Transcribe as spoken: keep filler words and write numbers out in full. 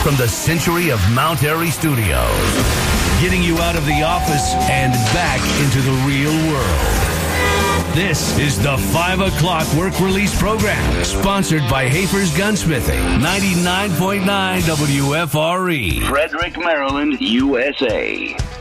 from the Century of Mount Airy Studios, getting you out of the office and back into the real world. This is the five o'clock Work Release Program, sponsored by Hafer's Gunsmithing, ninety-nine point nine W F R E, Frederick, Maryland, U S A.